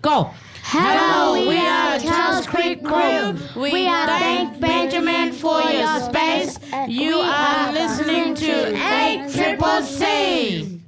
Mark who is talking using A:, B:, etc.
A: Go.
B: Hello, we are Charles Creek Crew. We thank Benjamin for your space. You are listening to 8 Triple C.